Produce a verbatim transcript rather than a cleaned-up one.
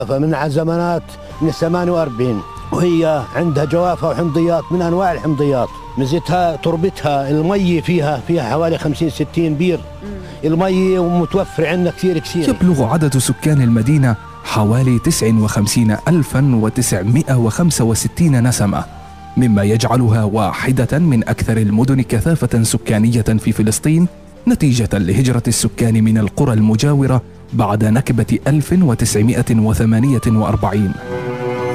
فمن زمانات من الثمانية وأربعين وهي عندها جوافة وحمضيات من أنواع الحمضيات. ميزتها تربتها المي فيها فيها حوالي خمسين ستين بير المي ومتوفر عندنا كثير كثير. يبلغ عدد سكان المدينة حوالي تسعة وخمسين ألفا وتسعمائة وخمسة وستين نسمة، مما يجعلها واحدة من أكثر المدن كثافة سكانية في فلسطين نتيجة لهجرة السكان من القرى المجاورة بعد نكبة ألف وتسعمائة وثمانية وأربعين.